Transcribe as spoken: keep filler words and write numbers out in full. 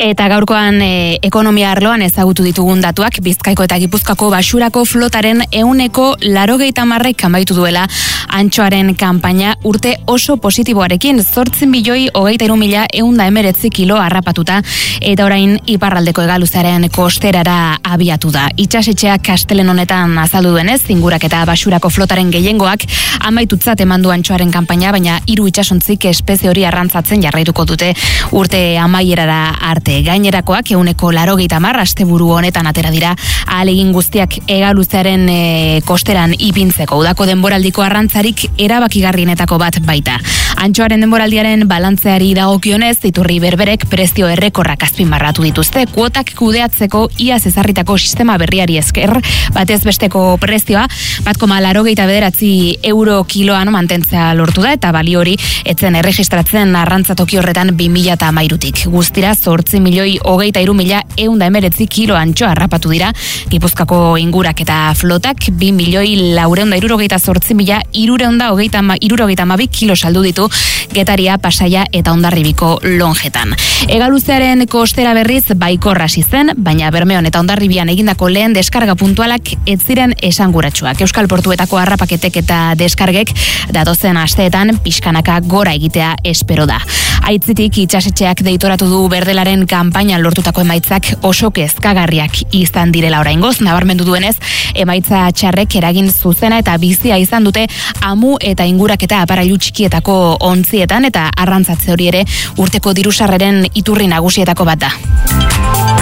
Eta gaurkoan e, ekonomia arloan ezagutu ditugun datuak Bizkaiko eta Gipuzkoako baxurako flotaren ehuneko laurogeita hamarek amaitu duela antxoaren kanpaina urte oso positiboarekin, zortzi milioi hogeita hiru mila ehun eta hemeretzi kilo harrapatuta eta orain iparraldeko hegaluzaren kosterara abiatu da. Itsasetxeak Kastelen honetan azaldu duenez, ingurak eta baxurako flotaren gehiengoak amaitutzat eman du antxoaren kanpaina, baina hiru itsasontzik espezie hori arrantzatzen jarraituko dute urte amaierara arte. Gainerakoak ehuneko laurogeita hamar asteburu honetan atera dira ahalegin guztiak hegaluzearen e, kosteran ipintzeko. Udako denboraldiko arrantzarik erabakigarrienetako bat baita. Antxoaren denboraldiaren balantzeari dagokionez, iturri berberek prezio errekorrak azpimarratu dituzte, kuotak kudeatzeko iaz ezarritako sistema berriari esker, batez besteko prezioa bat koma laurogeita bederatzi euro kiloan mantentzea lortu da, eta balio hori etzen erregistratzen arrantzatoki horretan bi mila hamairutik. Guztira zortzi milioi hogeita hiru mila ehun eta hemeretzi kilo antxo harrapatu dira. Gipuzkoako ingurak eta flotak bi milioi laurehun eta hirurogeita zortzi mila hirurehun eta hirurogeita hamabi kilo saldu ditu Getaria, Pasaia eta Hondarribiko lonjetan. Hegaluzearen kostera berriz baikor hasi zen, baina Bermeon eta Hondarribian egindako lehen deskarga puntualak ez ziren esanguratsuak. Euskal Portuetako harrapaketek eta deskargek datozen asteetan pixkanaka gora egitea espero da. Aitzitik itsasetxeak deitoratu du berdelaren kanpainan lortutako emaitzak oso kezkagarriak izan direla oraingoz, nabarmendu duenez, emaitza txarrek eragin zuzena eta bizia izan dute amu eta ingurak eta aparailu txikietako ontzietan, eta arrantzatze hori ere urteko dirusarreren iturri nagusietako bat da.